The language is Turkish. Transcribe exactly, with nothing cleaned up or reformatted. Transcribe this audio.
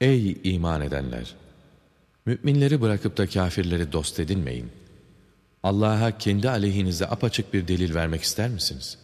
Ey iman edenler! Müminleri bırakıp da kâfirleri dost edinmeyin. Allah'a kendi aleyhinize apaçık bir delil vermek ister misiniz?